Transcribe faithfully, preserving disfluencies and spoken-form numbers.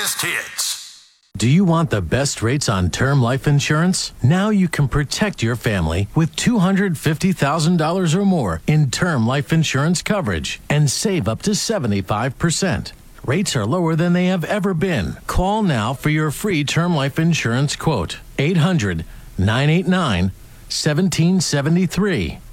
greatest hits. Do you want the best rates on term life insurance? Now you can protect your family with two hundred fifty thousand dollars or more in term life insurance coverage and save up to seventy-five percent. Rates are lower than they have ever been. Call now for your free term life insurance quote. eight hundred, nine eight nine, one seven seven three.